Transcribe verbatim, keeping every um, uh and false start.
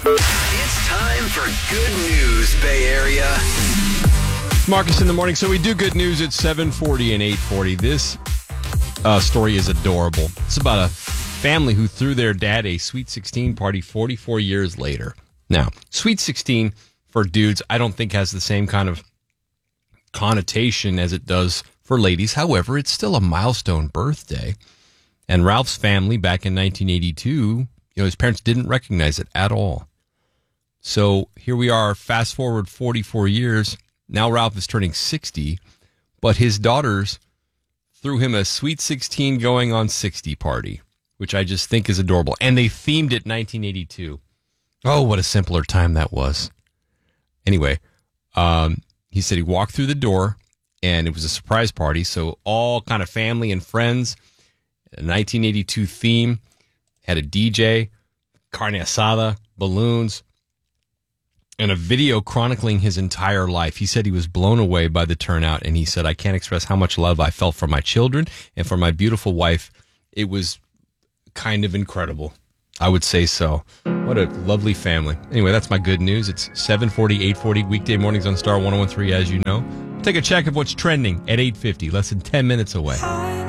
It's time for good news, Bay Area. Marcus in the morning. So we do good news at seven forty and eight forty. This uh, story is adorable. It's about a family who threw their dad a Sweet sixteen party forty-four years later. Now, Sweet sixteen for dudes, I don't think has the same kind of connotation as it does for ladies. However, it's still a milestone birthday. And Ralph's family back in nineteen eighty-two, you know, his parents didn't recognize it at all. So here we are, fast forward forty-four years. Now Ralph is turning sixty, but his daughters threw him a Sweet sixteen going on sixty party, which I just think is adorable. And they themed it nineteen eighty-two. Oh, what a simpler time that was. Anyway, um, he said he walked through the door, and it was a surprise party, so all kind of family and friends. A nineteen eighty-two theme, had a D J, carne asada, balloons, and a video chronicling his entire life. He said he was blown away by the turnout, and he said, I can't express how much love I felt for my children and for my beautiful wife. It was kind of incredible. I would say so. What a lovely family. Anyway, that's my good news. It's seven forty, eight forty, weekday mornings on Star one oh one three, as you know. Take a check of what's trending at eight fifty, less than ten minutes away.